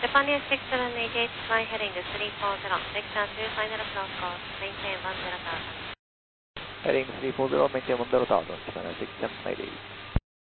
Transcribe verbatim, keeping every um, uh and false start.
Japan News six seven eight eight, fly heading to three four zero, six and two, final approach course, maintain one zero thousand. Heading three four zero, maintain one zero thousand, Japan six seven eight eight.